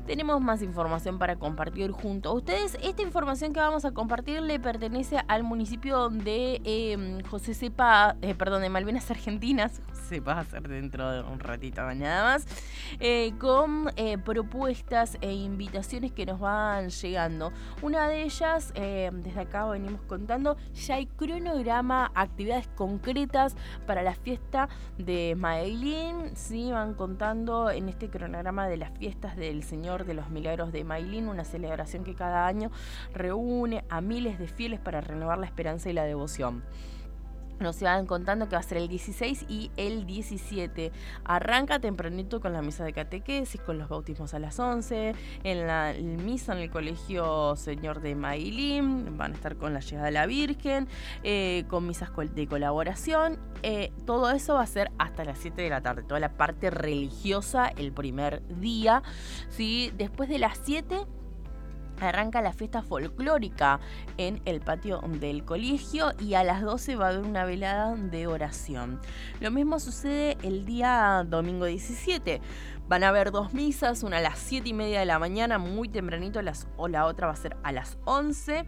tenemos más información para compartir junto a ustedes. Esta información que vamos a compartir le pertenece al municipio de José Cepaz, de Malvinas Argentinas. Se va a hacer dentro de un ratito nada más, con propuestas e invitaciones que nos van llegando. Una de ellas, desde acá venimos contando, ya hay cronograma, actividades concretas para la fiesta de Maylin. Sí, van contando en este cronograma de las fiestas del Señor de los Milagros de Maylin, una celebración que cada año reúne a miles de fieles para renovar la esperanza y la devoción. Nos van contando que va a ser el 16 y el 17. Arranca tempranito con la misa de catequesis, con los bautismos a las 11, en la misa en el colegio Señor de Maylin, van a estar con la llegada de la Virgen, con misas de colaboración. Todo eso va a ser hasta las 7 de la tarde, toda la parte religiosa el primer día. ¿Sí? Después de las 7 arranca la fiesta folclórica en el patio del colegio y a las 12 va a haber una velada de oración. Lo mismo sucede el día domingo 17. Van a haber dos misas, una a las 7:30 de la mañana, muy tempranito, o la otra va a ser a las 11.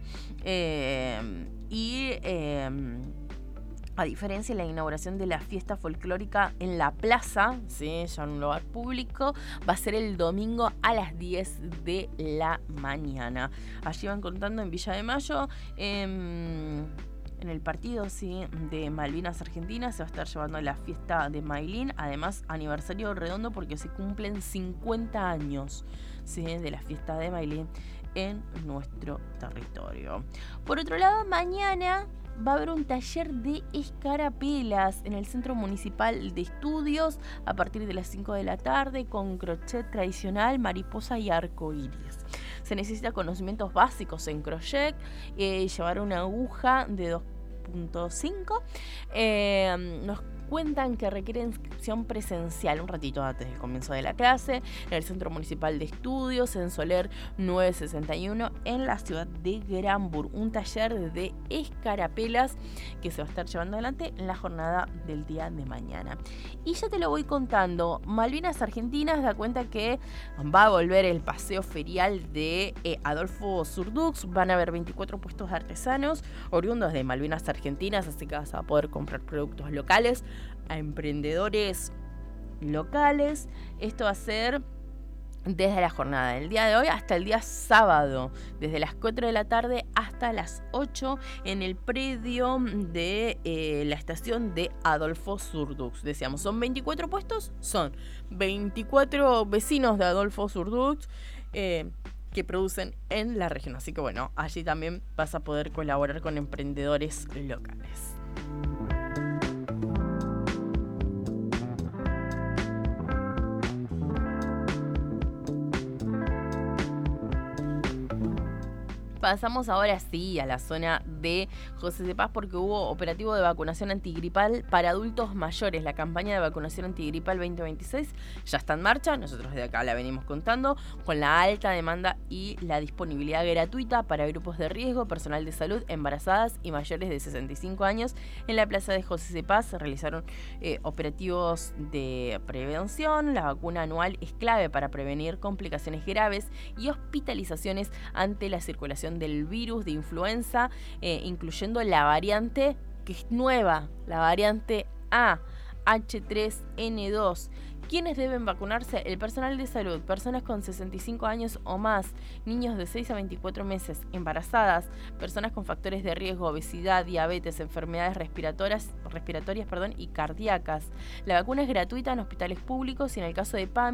A diferencia de la inauguración de la fiesta folclórica en la plaza, ¿sí? Ya en un lugar público, va a ser el domingo a las 10 de la mañana. Allí van contando en Villa de Mayo, en el partido, ¿sí?, de Malvinas Argentinas, se va a estar llevando la fiesta de Maylin. Además, aniversario redondo porque se cumplen 50 años, ¿sí?, de la fiesta de Maylin en nuestro territorio. Por otro lado, mañana va a haber un taller de escarapelas en el Centro Municipal de Estudios a partir de las 5 de la tarde con crochet tradicional, mariposa y arcoíris. Se necesita conocimientos básicos en crochet, llevar una aguja de 2.5. Nos cuentan que requiere inscripción presencial un ratito antes del comienzo de la clase en el Centro Municipal de Estudios, en Soler 961, en la ciudad de Granburg. Un taller de escarapelas que se va a estar llevando adelante en la jornada del día de mañana. Y ya te lo voy contando, Malvinas Argentinas da cuenta que va a volver el paseo ferial de Adolfo Surdux. Van a haber 24 puestos de artesanos oriundos de Malvinas Argentinas, así que vas a poder comprar productos locales a emprendedores locales. Esto va a ser desde la jornada del día de hoy hasta el día sábado, desde las 4 de la tarde hasta las 8 en el predio de la estación de Adolfo Surdux. Decíamos, son 24 puestos, son 24 vecinos de Adolfo Surdux que producen en la región. Así que bueno, allí también vas a poder colaborar con emprendedores locales. Pasamos ahora sí a la zona de José Cepaz porque hubo operativo de vacunación antigripal para adultos mayores. La campaña de vacunación antigripal 2026 ya está en marcha. Nosotros de acá la venimos contando con la alta demanda y la disponibilidad gratuita para grupos de riesgo, personal de salud, embarazadas y mayores de 65 años. En la plaza de José Cepaz se realizaron operativos de prevención. La vacuna anual es clave para prevenir complicaciones graves y hospitalizaciones ante la circulación del virus de influenza, incluyendo la variante que es nueva, la variante A, H3N2. ¿Quiénes deben vacunarse? El personal de salud, personas con 65 años o más, niños de 6 a 24 meses, embarazadas, personas con factores de riesgo, obesidad, diabetes, enfermedades respiratorias y cardíacas. La vacuna es gratuita en hospitales públicos y en el caso de PAMI